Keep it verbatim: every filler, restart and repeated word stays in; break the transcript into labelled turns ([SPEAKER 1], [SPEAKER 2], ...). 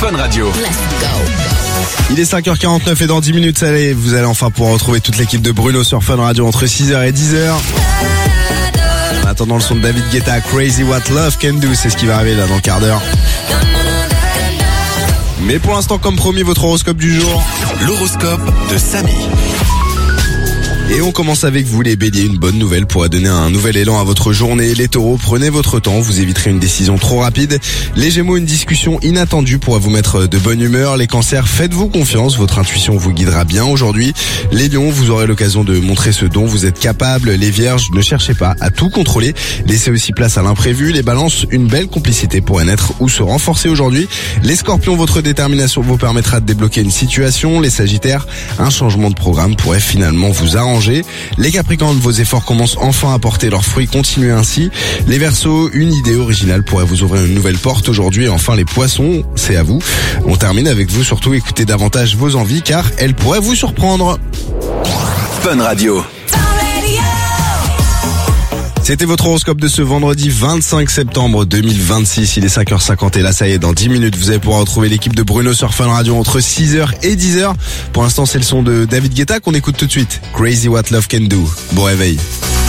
[SPEAKER 1] Fun Radio.
[SPEAKER 2] Il est cinq heures quarante-neuf et dans dix minutes, allez, vous allez enfin pouvoir retrouver toute l'équipe de Bruno sur Fun Radio entre six heures et dix heures. En attendant, le son de David Guetta, Crazy What Love Can Do, c'est ce qui va arriver là dans le quart d'heure. Mais pour l'instant, comme promis, votre horoscope du jour.
[SPEAKER 1] L'horoscope de Samy.
[SPEAKER 2] Et on commence avec vous les béliers, une bonne nouvelle pourra donner un nouvel élan à votre journée. Les taureaux, prenez votre temps, vous éviterez une décision trop rapide. Les gémeaux, une discussion inattendue pourra vous mettre de bonne humeur. Les cancers, faites-vous confiance, votre intuition vous guidera bien aujourd'hui. Les lions, vous aurez l'occasion de montrer ce dont vous êtes capable. Les vierges, ne cherchez pas à tout contrôler, laissez aussi place à l'imprévu. Les balances, une belle complicité pourrait naître ou se renforcer aujourd'hui. Les scorpions, votre détermination vous permettra de débloquer une situation. Les sagittaires, un changement de programme pourrait finalement vous arranger. Les capricornes, vos efforts commencent enfin à porter leurs fruits, continuez ainsi. Les verseaux, une idée originale pourrait vous ouvrir une nouvelle porte aujourd'hui. Et enfin les poissons, c'est à vous. On termine avec vous, surtout écoutez davantage vos envies car elles pourraient vous surprendre.
[SPEAKER 1] Fun Radio.
[SPEAKER 2] C'était votre horoscope de ce vendredi vingt-cinq septembre deux mille vingt-six. Il est cinq heures cinquante et là ça y est, dans dix minutes vous allez pouvoir retrouver l'équipe de Bruno sur Fun Radio entre six heures et dix heures. Pour l'instant c'est le son de David Guetta qu'on écoute tout de suite. Crazy What Love Can Do. Bon réveil.